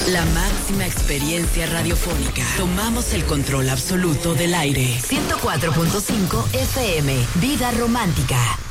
La máxima experiencia radiofónica. Tomamos el control absoluto del aire. 104.5 FM. Vida romántica.